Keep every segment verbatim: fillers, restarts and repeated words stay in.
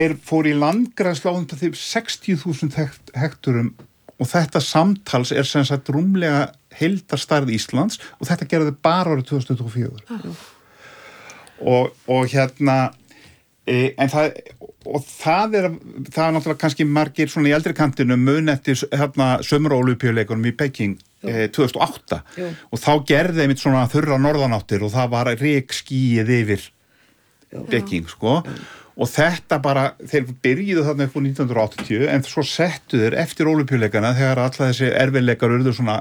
þeir fóru í landgræðslu á þeim sextíu þúsund hekt, hekturum og þetta samtals er sem sagt rúmlega heildarstærð Íslands og þetta gerði bara árið tvö þúsund tuttugu og fjögur. Ah. Og, og hérna, e, en það, og það er, það er náttúrulega kannski margir svona í eldri kantinu mun eftir hérna sömur-ólympíuleikunum í Peking e, tvö þúsund og átta. Jú. Og þá gerði einmitt svona þurra norðanáttir og það var rykskýið yfir Jú. Peking, sko. Jú. Og þetta bara, þeir byrjuðu þarna upp á nítján hundruð og áttatíu en svo settu þeir eftir ólympíuleikana þegar alla þessi erfiðleikar urðu svona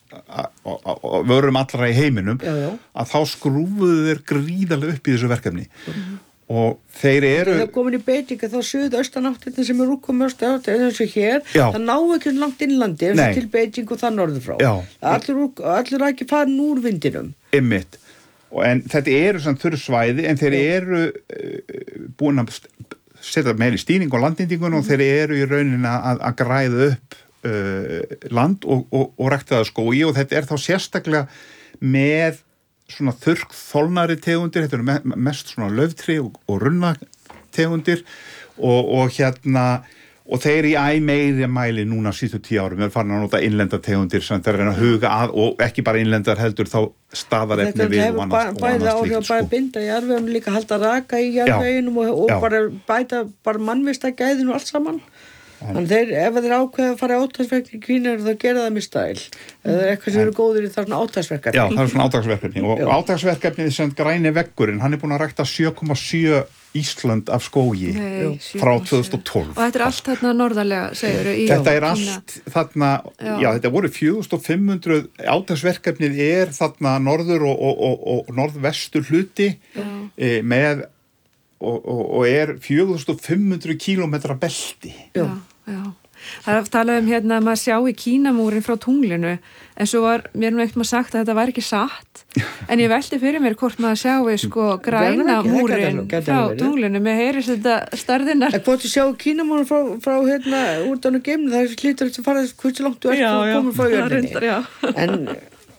og vörum allra í heiminum já, já. Að þá skrúfuðu þeir gríðarlega upp í þessu verkefni mm-hmm. og þeir eru það komin í beitinga þá suðaustanáttirna sem er útkomið ástæð eins og hér já. Það ná ekki langt innlandi eins og til Beiting og það norður frá allir, allir ekki farin úr vindinum einmitt en þetta eru samt þurr svæði en þeir eru uh, búin að setja meiri stýring á landnýtingun og þeir eru í rauninni að, að græða upp uh, land og, og, og ræktaða skógi og þetta er þá sérstaklega með svona þurrk þolnari tegundir, þetta eru me- mest svona lauftré og, og runna tegundir og, og hérna og þeir í æ meiri mæli núna síðustu tíu árum er farin að nota innlendar tegundir sem þeir reyna að huga að og ekki bara innlendar heldur þá staðarefni við og annars, og annars slíkt. Þetta hefur bæði binda jarðveginum líka halda raka í jarðveginum og, og bara bæta bara mannvistagæðinu og allt saman. Þannig þeir, ef þeir ákveða að fara átaksverkefni í Kvínar þá gera það með stæl. Eða eitthvað sem eru góðir í það svona átaksverkefni. Já, það er svona átaksverkefni og átaksverkefnið sem græni veggurinn, hann er búin að rækta sjö komma sjö Ísland af skógi Nei, frá tvö þúsund og tólf. Og þetta er allt þarna norðarlega, segir í Þetta er allt þarna, já, já þetta voru fjögur þúsund fimm hundruð, átaksverkefnið er þarna norður og, og, og, og norðvestur hluti e, með og, og, og er fjögur þúsund fimm hundruð kílómetra belti. Já, já. Það er að tala um hérna að maður sjá í Kínamúrin frá tunglinu en svo var mér nú eitthvað sagt að þetta var ekki satt en ég velti fyrir mér hvort maður sjáu sko græna múrin frá tunglinu með heyris þetta starðinnar. En hvort þú sjá Kínamúrin frá, frá hérna út á nú geimni það er slítur að fara hversu langt þú ert og komur frá jörðinni. En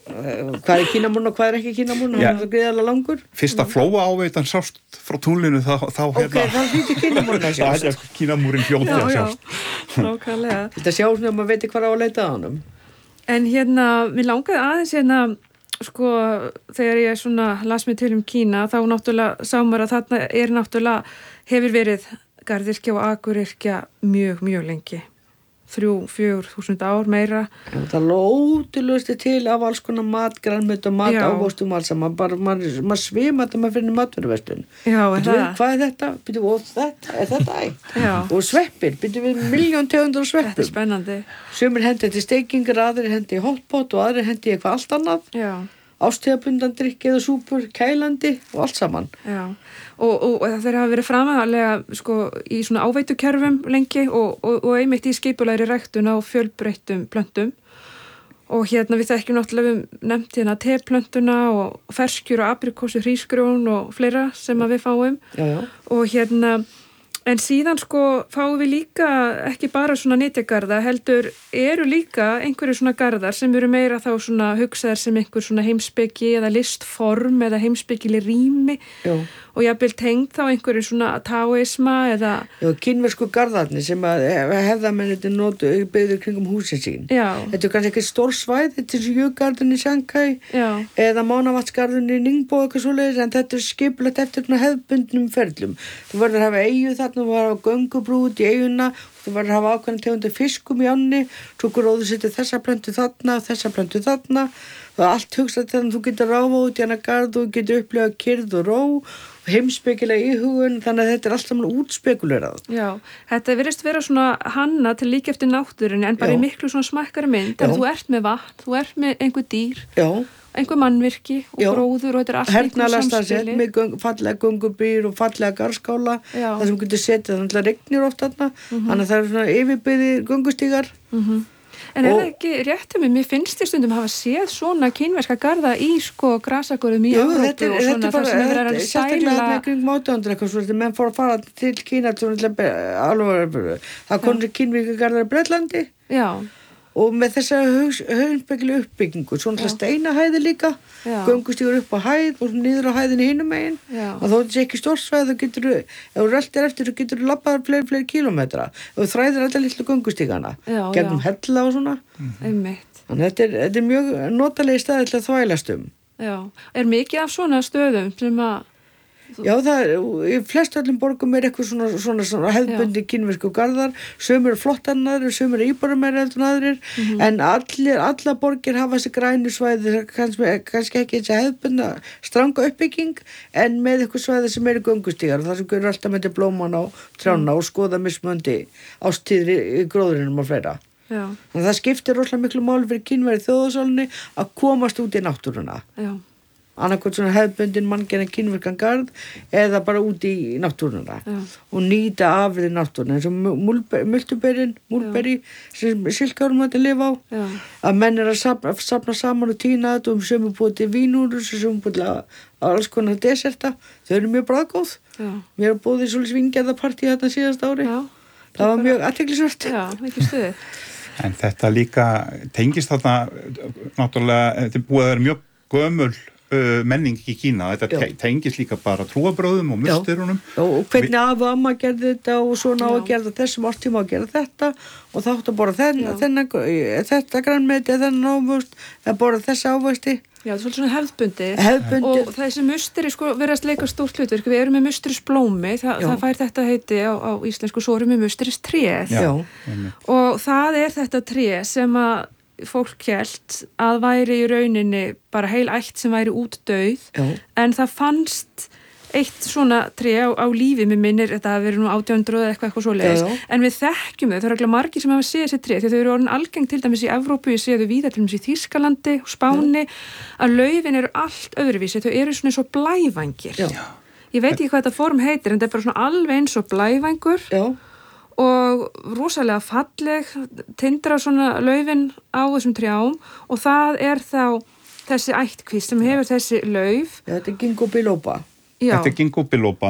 hvað er Kínamúrin og hvað er ekki Kínamúrin hann er það greiðalega langur fyrsta flóa áveitan sást frá tunglinu þá, þá hérna ok, þá hlýtur Kínamúrin að sjást það er Kínamúrin fljóti að sjást nákvæmlega þetta sjá svona að maður veit hvað á að leita á honum en hérna, mér langaði aðeins hérna sko, þegar ég svona las mig til um Kína þá náttúrulega sá maður að þarna er náttúrulega hefur verið garðyrkja og akuryrkja mjög, mjög lengi þrjú, fjögur þúsund ár meira. Það lótilusti til af alls konar mat, grænmeti og mat ávöxtum alls að maður bara, maður, maður svima þetta maður fyrir matvöruverslun. Já, er það? Hvað er þetta? Býtum við, þetta, er þetta ætt? Já. Og sveppir, býtum við miljón tegundur sveppum. Þetta er spennandi. Sumir hendi til steikingar, aðrir hendi í hotpot og aðrir hendi í eitthvað allt annað. Já. Ástíðabundan drykki eða súpur, kælandi og allt saman. Já. Og, og, og þeir hafa verið framalega sko, í svona áveitukerfum lengi og, og, og einmitt í skipulegri ræktun á fjölbreyttum plöntum og hérna við þekkjum náttúrulega við nefnt hérna teplöntuna og ferskjur og aprikósu, hrísgrjón og fleira sem að við fáum já, já. Og hérna en síðan sko fáum við líka ekki bara svona nytjagarða heldur eru líka einhverju svona garðar sem eru meira þá svona hugsaðar sem einhver svona heimspeki eða listform eða heimspekileg rými já. Og jafnvel tengd þá einhverju svona taoisma eða já, kínversku garðarnir sem að hefðamennir notu byggður kringum húsin sín já. Þetta er kannski ekki stór svæð þetta er Jögarðin í Shanghai já. Eða Mánavatnsgarðin í Ningbo eitthvað svoleiðis en þetta er skipulagt eftir hefðbundnum ferlum þú verður að hafa eyju þarna þú verður að hafa göngubrú út í eyjuna þú verður að hafa ákveðna tegundir fiskum í ánni svo gróður setja þessa plöntu þarna þessa plöntu þarna það er allt hugsað þegar þú getur ráfa út í hana garð og getur upplifað kyrrð og ró og heimspekilega íhugun þannig að þetta er allt saman útspekulerað. Já, þetta virðist vera svona hanna til líka eftir náttúrunni en bara Já. Í miklu svona smakkari mynd en þú ert með vatn, þú ert með einhver dýr Já. Einhver mannvirki og Já. Gróður og þetta er allt einhver samspili með göng, fallega göngubýr og fallega garskála það sem getur setið þannig að regnir oft þarna mm-hmm. þannig að það er svona yfirbyggðir göngustígar mhm En er það ekki rétt um mig, mér finnst þér stundum hafa séð svona kínverska garða í sko grasagörðum í Evrópu og svona þar sem er að stæla sérstaklega kring átjándu eitthvað svona, menn fór að fara til Kína svona, alveg, það kom til kínverska garðar í Bretlandi Já og með þessa höfnspeglu uppbyggingu, svona steinahæði líka, göngustígur upp á hæð og niður á hæðinni hinum megin, og þó þetta sé ekki stórsvæð, þá getur þú, ef þú röltir eftir, þá getur þú labbaðar fleiri, fleiri kílómetra, og þú þræðir alltaf litlu göngustígana, gegnum hella og svona. Einmitt. Þannig þetta er, þetta er mjög notalegi staði til að þvælast um. Já, er mikið af svona stöðum sem að... Já, það er, í flest öllum borgum er eitthvað svona, svona, svona hefðbundi kínversku garðar, sömur er flottannar, sömur er íbúrumæri heldur en aðrir, mm-hmm. en allir, alla borgir hafa þessi grænu svæði, kannski, kannski ekki þessi hefðbunda stranga uppbygging, en með eitthvað svæði sem eru göngustígar, og það sem görur alltaf með blóman á trjána mm. og skoða mismöndi ástíðri í gróðurinnum og fleira. Já. Þannig að það skiptir rosalega miklu máli fyrir kínveri þjóðasálinni að komast út í náttúruna. Já. Annarkvæmt svona hefðbundin manngerðan kínverkan garð eða bara út í náttúruna Já. Og nýta afrið náttúruna eins og multuberin, múlberi sem silkárum að lifa á Já. Að menn er að safna, safna saman og tína þetta um sömu búið til vínúrur sem búið til að alls konar deserta, þau eru mjög bragðgóð mér er búið í svolítið vingjarðapartí þetta síðast ári Já. Það var mjög athyglisvert Já, ekki stuðið En þetta líka tengist þarna náttúrulega, þetta er búið að vera mjög gömul menning í Kína, þetta te- tengist líka bara trúabröðum og musturunum og hvernig af og amma gerði þetta og svona á að gera þessum ártíma að gera þetta og þá átt að borða þennan, þennan þetta grænmeti, þennan ávöxt að borða þessa ávöxti Já, það er svolítið svona hefðbundi. hefðbundi og þessi musteri sko verðast leika stórt hlutur við erum með musterisblómi, Þa, það fær þetta heiti á, á íslensku, svo erum við musteristréð og það er þetta tré sem að fólk hélt að væri í rauninni bara heil ætt sem væri út dauð Já. En það fannst eitt svona tré á, á lífi með minnir, þetta hafi verið nú átján hundruð eða eitthvað, eitthvað svoleiðis, en við þekkjum þau, það eru alveg margir sem hafa séð þessi tré því þau eru orðin algeng til dæmis í Evrópu, ég séð þau víða til dæmis í Þýskalandi og Spáni Já. Að laufin eru allt öðruvísi, þau eru svona eins og blævængir Já. Ég veit ekki hvað þetta form heitir en þetta er bara svona alveg eins og blævængur Já. Og rosalega falleg tindrar svona laufin á þessum trjám og það er þá þessi ættkvísl sem hefur þessi lauf Já, þetta er ginkgo biloba Já. Þetta er ginkgo biloba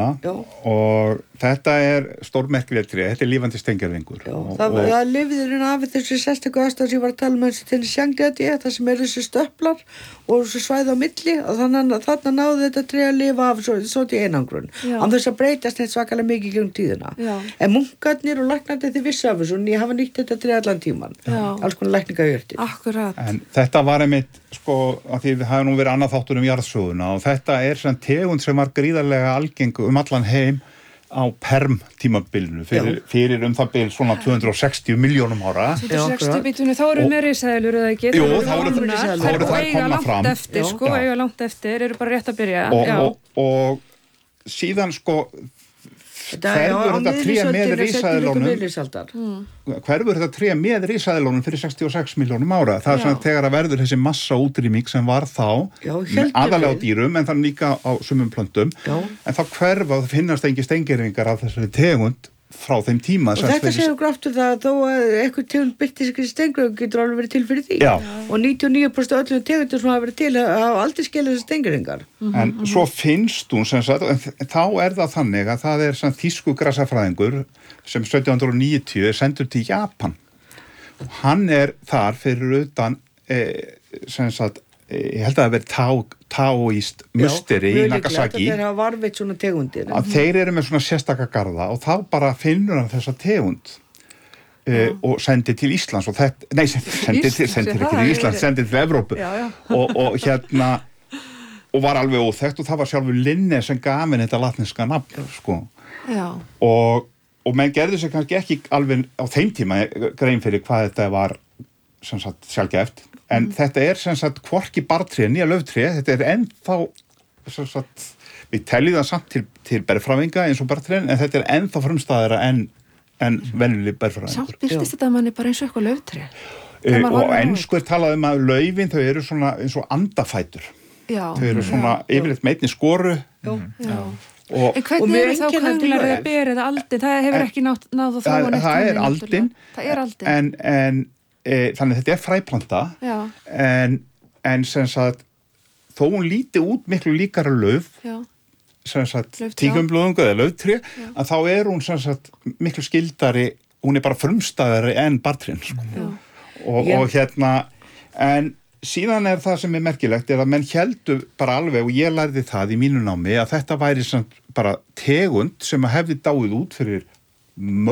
og þetta er stórmerkilegt tré, þetta er lifandi steingervingur. Og, það, og, það lifir hérna af þessu sérstöku aðstæð sem ég var að tala með til Shanghai, það sem er þessi stöpplar og þessu svæði á milli og þannig að þarna náði þetta tré að lifa af svo, svo til einangrun. Án þess að breytast þetta svakalega mikið gegnum tíðina. Já. En munkarnir og læknarnir þið vissi af þessu og ég hafa nýtt þetta tré allan tíman. Já. Alls konar lækningajurtir. Akkurat. En þetta var einmitt, sko, að því við hafa nú verið annað þáttur um jarðsöguna og þetta er svona tegund sem var gríðarlega algeng um allan heim á perm tímabilinu fyrir, fyrir um það bil svona tvö hundruð sextíu milljónum ára. tvö hundruð sextíu bítunni, þá eru með risaeðlur eða ekki? Jú, þá eru það komna fram. Eftir, sko, eiga langt eftir, eru bara rétt að byrja. Og, og, og síðan sko hverfur þetta tré með risaeðlunum hverfur þetta tré með risaeðlunum fyrir sextíu og sex milljónum ára. Það er svona þegar að verður þessi massa útrýming sem var þá Já, aðalega á dýrum en þannig líka á sumum plöntum Já. En þá hverfa það finnast engin steingervingar af þessari tegund frá þeim tíma og þetta fyrir... séu graftur það að þó að eitthvað tegund byrti sig steingervingar getur alveg verið til fyrir því Já. Og níutíu og níu prósent öllum tegundur sem hafa verið til hafa aldrei skilað þessi steingervingar mm-hmm. En mm-hmm. svo finnst hún sem sagt en þá er það þannig að það er svona þýsku grasafræðingur sem sautján hundruð níutíu er sendur til Japan og hann er þar fyrir utan eh, sem sagt ég held að það veri tá, táíst musteri í Nagasaki þeir hafa varveitt svona tegundir að þeir eru með svona sérstaka garða og þá bara finnur hann þessa tegund uh, og sendir til Íslands og þetta, nei sendir til, sendir ekki til Íslands, sendir til Evrópu já, já. Og, og hérna og var alveg óþekkt og það var sjálfur Linné sem gaf henni þetta latneska nafn sko já. og, og menn gerði sér kannski ekki alveg á þeim tíma grein fyrir hvað þetta var sem sagt sjálfgeft en mm. þetta er sem sagt hvorki bartré nýja löftré, þetta er ennþá sem sagt, við teljum það samt til, til bergfræðinga eins og bartré en þetta er ennþá frumstæðara en, en venjuleg bergfræðingur. Samt byrstist þetta manni bara eins og eitthvað löftré. Uh, og ensku er talað um að laufin þau eru svona eins og andafætur. Já. Þau eru svona já, yfirleitt meitni skoru. Já. Já. Og, en hvernig eru þá könglar eða ber eða aldin? Það hefur ekki nátt náð að þróa neitt. Það er aldin. Það er aldin. En, en e, þannig þetta er fræplanta en, en sem sagt þó hún líti út miklu líkara lauf Já. Sem sagt tíkumblóðungu eða lauftré að þá er hún sem sagt miklu skildari, hún er bara frumstæðari en bartrén sko. og, og hérna en síðan er það sem er merkilegt er að menn héldu bara alveg og ég lærði það í mínu námi að þetta væri samt bara tegund sem hefði dáið út fyrir